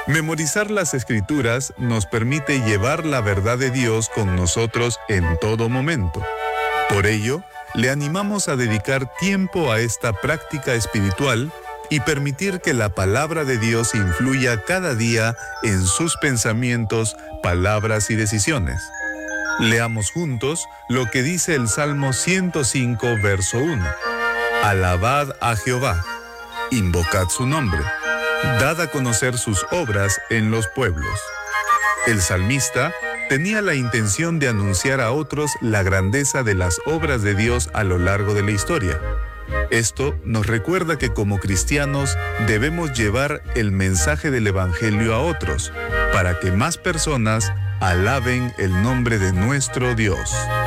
Memorizar las Escrituras nos permite llevar la verdad de Dios con nosotros en todo momento. Por ello, le animamos a dedicar tiempo a esta práctica espiritual y permitir que la palabra de Dios influya cada día en sus pensamientos, palabras y decisiones. Leamos juntos lo que dice el Salmo 105, verso 1. Alabad a Jehová, invocad su nombre, dad a conocer sus obras en los pueblos. El salmista tenía la intención de anunciar a otros la grandeza de las obras de Dios a lo largo de la historia. Esto nos recuerda que como cristianos debemos llevar el mensaje del Evangelio a otros, para que más personas alaben el nombre de nuestro Dios.